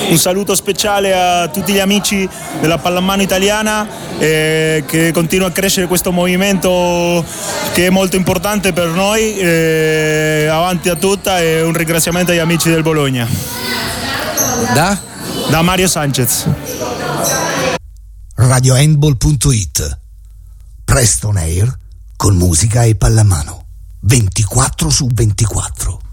Un saluto speciale a tutti gli amici della pallamano italiana, che continua a crescere questo movimento che è molto importante per noi, avanti a tutta, e un ringraziamento agli amici del Bologna. Da Mario Sanchez. RadioHandball.it. Presto on air con musica e pallamano 24/24.